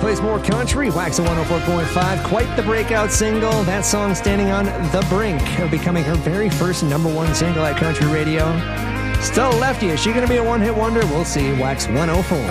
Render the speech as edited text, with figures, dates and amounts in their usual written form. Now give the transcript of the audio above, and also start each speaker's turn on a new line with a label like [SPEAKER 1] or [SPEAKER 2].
[SPEAKER 1] plays more country. Wax at 104.5. Quite the breakout single. That song standing on the brink of becoming her very first #1 single at country radio. Still Lefty. Is she going to be a one-hit wonder? We'll see. Wax 104.